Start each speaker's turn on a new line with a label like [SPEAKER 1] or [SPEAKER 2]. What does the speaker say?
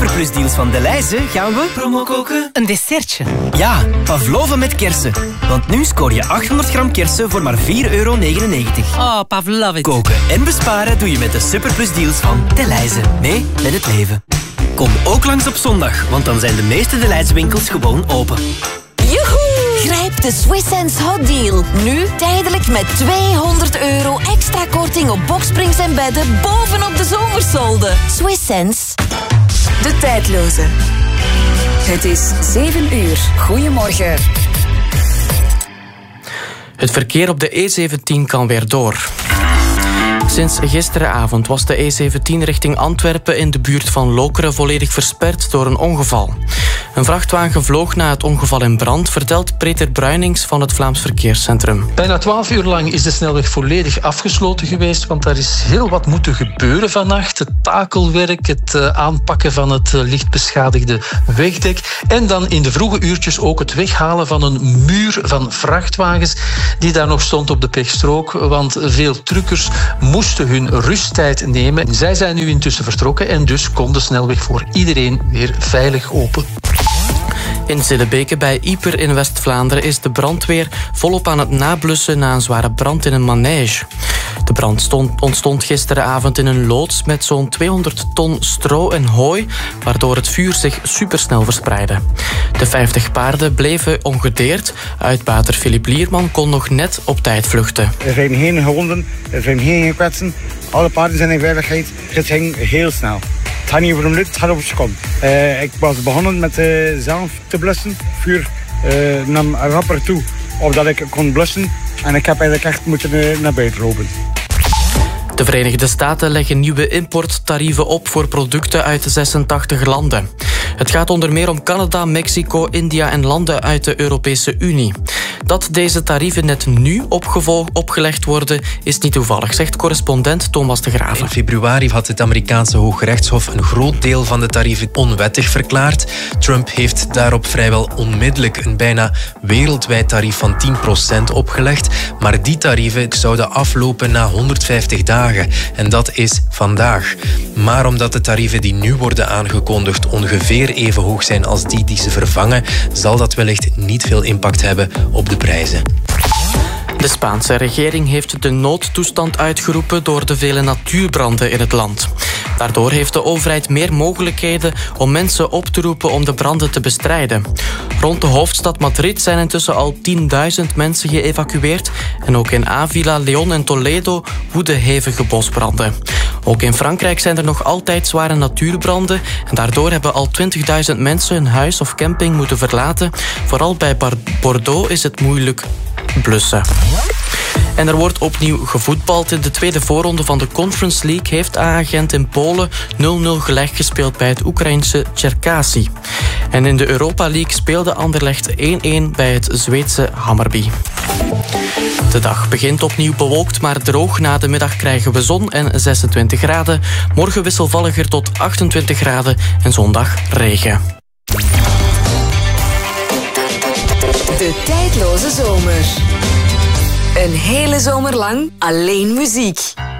[SPEAKER 1] Superplus-deals van Delhaize gaan we promo koken.
[SPEAKER 2] Een dessertje.
[SPEAKER 1] Ja, pavlova met kersen. Want nu scoor je 800 gram kersen voor maar €4,99.
[SPEAKER 2] Oh, pavlova.
[SPEAKER 1] Koken en besparen doe je met de Superplus-deals van Delhaize. Mee met het leven. Kom ook langs op zondag, want dan zijn de meeste Delhaize winkels gewoon open.
[SPEAKER 3] Joehoe! Grijp de Swiss Sense Hot Deal. Nu tijdelijk met €200 extra korting op boksprings en bedden bovenop de zomersolde. Swiss Sense.
[SPEAKER 4] De tijdloze. Het is 7 uur. Goedemorgen.
[SPEAKER 5] Het verkeer op de E17 kan weer door. Sinds gisteravond was de E17 richting Antwerpen in de buurt van Lokeren volledig versperd door een ongeval. Een vrachtwagen vloog na het ongeval in brand, vertelt Peter Bruinings van het Vlaams Verkeerscentrum.
[SPEAKER 6] Bijna 12 uur lang is de snelweg volledig afgesloten geweest, want daar is heel wat moeten gebeuren vannacht. Het takelwerk, het aanpakken van het licht beschadigde wegdek en dan in de vroege uurtjes ook het weghalen van een muur van vrachtwagens die daar nog stond op de pechstrook, want veel truckers moesten hun rusttijd nemen. Zij zijn nu intussen vertrokken en dus kon de snelweg voor iedereen weer veilig open.
[SPEAKER 5] In Zillebeke bij Ieper in West-Vlaanderen is de brandweer volop aan het nablussen na een zware brand in een manege. De brand ontstond gisteravond in een loods met zo'n 200 ton stro en hooi, waardoor het vuur zich supersnel verspreidde. De 50 paarden bleven ongedeerd. Uitbater Philip Lierman kon nog net op tijd vluchten.
[SPEAKER 7] Er zijn geen gewonden, er zijn geen gekwetsten. Alle paarden zijn in veiligheid. Het ging heel snel. Het gaat niet over een minuut, het gaat over een seconde. Ik was begonnen met zelf te blussen. Vuur nam rapper toe, opdat ik kon blussen. En ik heb eigenlijk echt moeten naar buiten lopen.
[SPEAKER 5] De Verenigde Staten leggen nieuwe importtarieven op voor producten uit 86 landen. Het gaat onder meer om Canada, Mexico, India en landen uit de Europese Unie. Dat deze tarieven net nu opgelegd worden, is niet toevallig, zegt correspondent Thomas de Graven.
[SPEAKER 8] In februari had het Amerikaanse Hooggerechtshof een groot deel van de tarieven onwettig verklaard. Trump heeft daarop vrijwel onmiddellijk een bijna wereldwijd tarief van 10% opgelegd. Maar die tarieven zouden aflopen na 150 dagen. En dat is vandaag. Maar omdat de tarieven die nu worden aangekondigd ongeveer even hoog zijn als die ze vervangen, zal dat wellicht niet veel impact hebben op de prijzen.
[SPEAKER 5] De Spaanse regering heeft de noodtoestand uitgeroepen door de vele natuurbranden in het land. Daardoor heeft de overheid meer mogelijkheden om mensen op te roepen om de branden te bestrijden. Rond de hoofdstad Madrid zijn intussen al 10.000 mensen geëvacueerd en ook in Ávila, León en Toledo woeden hevige bosbranden. Ook in Frankrijk zijn er nog altijd zware natuurbranden en daardoor hebben al 20.000 mensen hun huis of camping moeten verlaten. Vooral bij Bordeaux is het moeilijk blussen. En er wordt opnieuw gevoetbald. In de tweede voorronde van de Conference League heeft A-agent in Polen 0-0 gelijk gespeeld bij het Oekraïnse Cherkasy. En in de Europa League speelde Anderlecht 1-1 bij het Zweedse Hammarby. De dag begint opnieuw bewolkt, maar droog. Na de middag krijgen we zon en 26 graden. Morgen wisselvalliger tot 28 graden en zondag regen.
[SPEAKER 4] De tijdloze zomer. Een hele zomer lang alleen muziek.